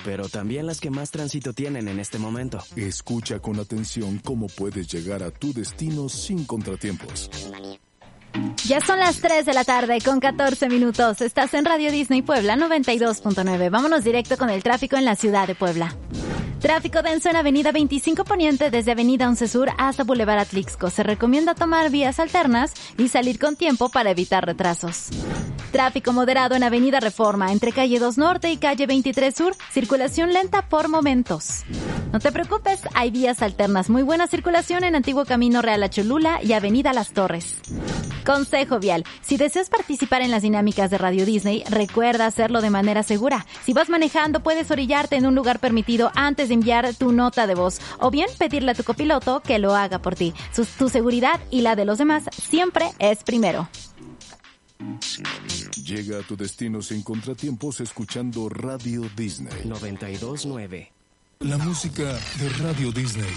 pero también las que más tránsito tienen en este momento. Escucha con atención cómo puedes llegar a tu destino sin contratiempos. Ya son las 3 de la tarde con 14 minutos. Estás en Radio Disney Puebla 92.9. Vámonos directo con el tráfico en la ciudad de Puebla. Tráfico denso en Avenida 25 Poniente desde Avenida 11 Sur hasta Boulevard Atlixco. Se recomienda tomar vías alternas y salir con tiempo para evitar retrasos. Tráfico moderado en Avenida Reforma entre Calle 2 Norte y Calle 23 Sur. Circulación lenta por momentos. No te preocupes, hay vías alternas. Muy buena circulación en Antiguo Camino Real a Cholula y Avenida Las Torres. Consejo vial. Si deseas participar en las dinámicas de Radio Disney, recuerda hacerlo de manera segura. Si vas manejando, puedes orillarte en un lugar permitido antes de enviar tu nota de voz o bien pedirle a tu copiloto que lo haga por ti. Tu seguridad y la de los demás siempre es primero. Llega a tu destino sin contratiempos escuchando Radio Disney 92.9. La música de Radio Disney.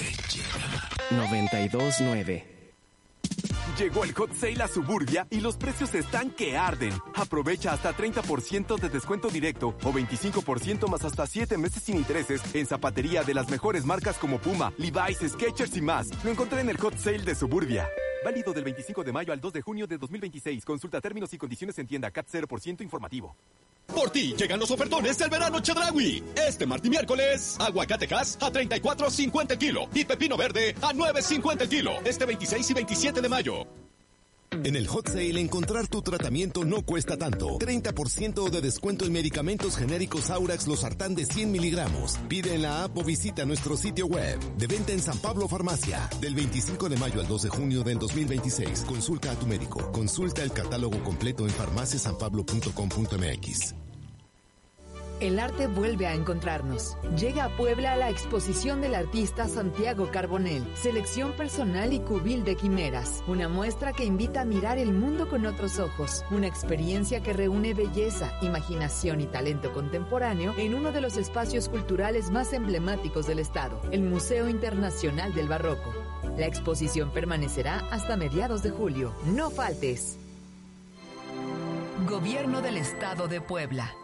92.9. Llegó el Hot Sale a Suburbia y los precios están que arden. Aprovecha hasta 30% de descuento directo o 25% más hasta 7 meses sin intereses en zapatería de las mejores marcas como Puma, Levi's, Skechers y más. Lo encontré en el Hot Sale de Suburbia. Válido del 25 de mayo al 2 de junio de 2026. Consulta términos y condiciones en tienda CAT 0% informativo. Por ti llegan los ofertones del verano Chedraui. Este martes y miércoles, aguacate Hass a $34.50 el kilo y pepino verde a $9.50 el kilo. Este 26 y 27 de mayo. En el Hot Sale, encontrar tu tratamiento no cuesta tanto. 30% de descuento en medicamentos genéricos Aurax Losartán de 100 miligramos. Pide en la app o visita nuestro sitio web. De venta en San Pablo Farmacia. Del 25 de mayo al 2 de junio del 2026. Consulta a tu médico. Consulta el catálogo completo en farmaciasanpablo.com.mx. El arte vuelve a encontrarnos. Llega a Puebla la exposición del artista Santiago Carbonell, selección personal y cubil de quimeras. Una muestra que invita a mirar el mundo con otros ojos. Una experiencia que reúne belleza, imaginación y talento contemporáneo en uno de los espacios culturales más emblemáticos del estado, el Museo Internacional del Barroco. La exposición permanecerá hasta mediados de julio. No faltes. Gobierno del Estado de Puebla.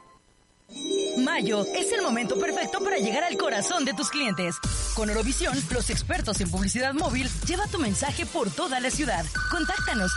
Mayo es el momento perfecto para llegar al corazón de tus clientes. Con Orovisión, los expertos en publicidad móvil, lleva tu mensaje por toda la ciudad. Contáctanos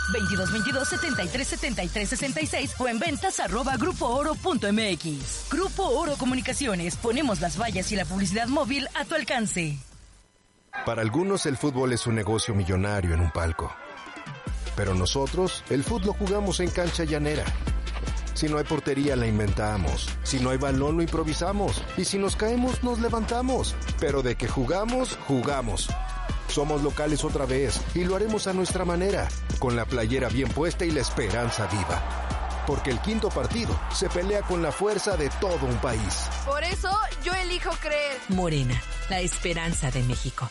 2222-737366 o en ventas@grupooro.mx. Grupo Oro Comunicaciones, ponemos las vallas y la publicidad móvil a tu alcance. Para algunos el fútbol es un negocio millonario en un palco. Pero nosotros, el fútbol lo jugamos en cancha llanera. Si no hay portería, la inventamos. Si no hay balón, lo improvisamos. Y si nos caemos, nos levantamos. Pero de que jugamos, jugamos. Somos locales otra vez y lo haremos a nuestra manera, con la playera bien puesta y la esperanza viva. Porque el quinto partido se pelea con la fuerza de todo un país. Por eso, yo elijo creer. Morena, la esperanza de México.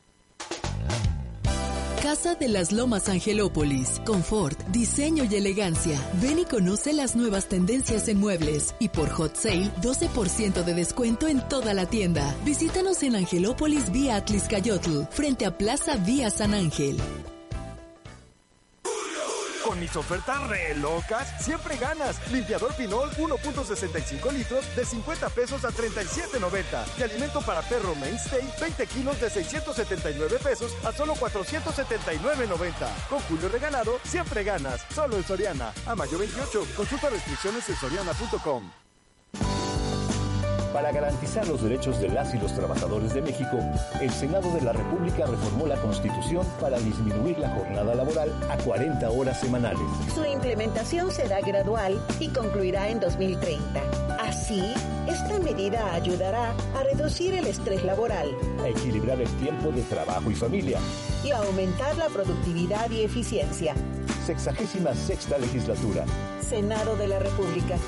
Casa de las Lomas Angelópolis. Confort, diseño y elegancia. Ven y conoce las nuevas tendencias en muebles. Y por Hot Sale, 12% de descuento en toda la tienda. Visítanos en Angelópolis vía Atlixcayotl, frente a Plaza Vía San Ángel. Con mis ofertas re locas, siempre ganas. Limpiador Pinol 1.65 litros de 50 pesos a 37.90. Y alimento para perro Mainstay 20 kilos de 679 pesos a solo 479.90. Con Julio Regalado, siempre ganas. Solo en Soriana. A mayo 28. Consulta restricciones en soriana.com. Para garantizar los derechos de las y los trabajadores de México, el Senado de la República reformó la Constitución para disminuir la jornada laboral a 40 horas semanales. Su implementación será gradual y concluirá en 2030. Así, esta medida ayudará a reducir el estrés laboral, a equilibrar el tiempo de trabajo y familia y a aumentar la productividad y eficiencia. 66ª legislatura. Senado de la República.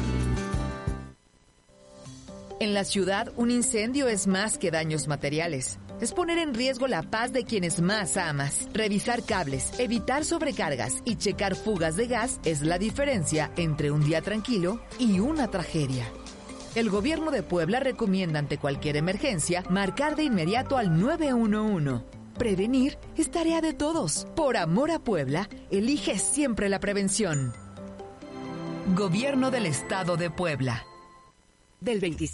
En la ciudad, un incendio es más que daños materiales. Es poner en riesgo la paz de quienes más amas. Revisar cables, evitar sobrecargas y checar fugas de gas es la diferencia entre un día tranquilo y una tragedia. El gobierno de Puebla recomienda ante cualquier emergencia marcar de inmediato al 911. Prevenir es tarea de todos. Por amor a Puebla, elige siempre la prevención. Gobierno del Estado de Puebla. Del 25